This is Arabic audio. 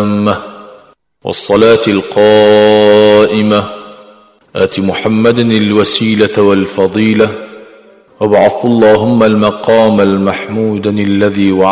التامة والصلاة القائمة آت محمد الوسيلة والفضيلة وابعث اللهم المقام المحمود الذي وعده